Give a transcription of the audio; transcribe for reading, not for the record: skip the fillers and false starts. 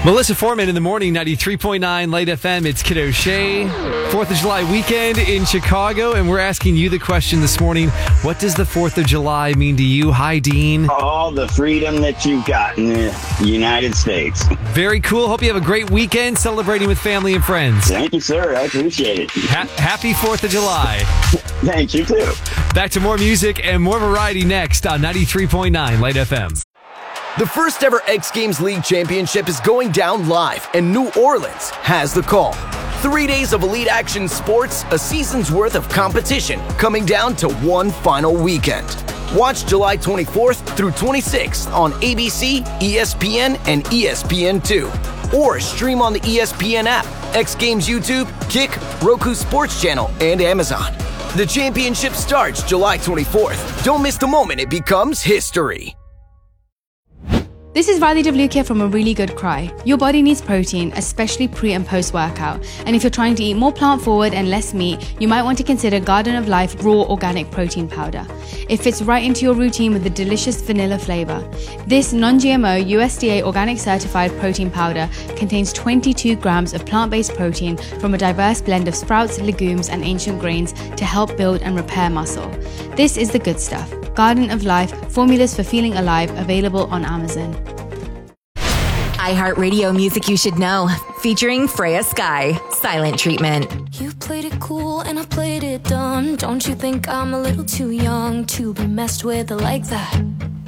Melissa Foreman in the morning, 93.9 Light FM. It's Kid O'Shea. 4th of July weekend in Chicago, and we're asking you the question this morning. What does the 4th of July mean to you? Hi, Dean. All the freedom that you've got in the United States. Very cool. Hope you have a great weekend celebrating with family and friends. Thank you, sir. I appreciate it. Happy 4th of July. Thank you, too. Back to more music and more variety next on 93.9 Light FM. The first ever X Games League Championship is going down live, and New Orleans has the call. 3 days of elite action sports, a season's worth of competition, coming down to one final weekend. Watch July 24th through 26th on ABC, ESPN, and ESPN2. Or stream on the ESPN app, X Games YouTube, Kick, Roku Sports Channel, and Amazon. The championship starts July 24th. Don't miss the moment it becomes history. This is Riley Devlukia from A Really Good Cry. Your body needs protein, especially pre and post workout. And if you're trying to eat more plant forward and less meat, you might want to consider Garden of Life Raw Organic Protein Powder. It fits right into your routine with a delicious vanilla flavor. This non-GMO USDA organic certified protein powder contains 22 grams of plant-based protein from a diverse blend of sprouts, legumes, and ancient grains to help build and repair muscle. This is the good stuff. Garden of Life, formulas for feeling alive, available on Amazon. iHeartRadio Music You Should Know, featuring Freya Sky, Silent Treatment. You played it cool and I played it dumb. Don't you think I'm a little too young to be messed with like that?